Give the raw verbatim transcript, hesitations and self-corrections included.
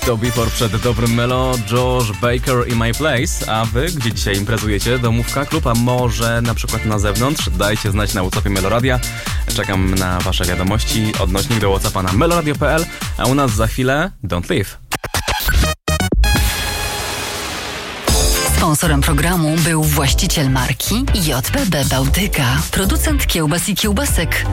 To Before przed dobrym Melo, Josh Baker i My Place. A wy, gdzie dzisiaj imprezujecie? Domówka, klub, a może na przykład na zewnątrz? Dajcie znać na WhatsAppie Meloradia. Czekam na wasze wiadomości. Odnośnik do WhatsAppa na meloradio kropka p l, a u nas za chwilę Don't Leave. Sponsorem programu był właściciel marki J P B Bałtyka, producent kiełbas i kiełbasek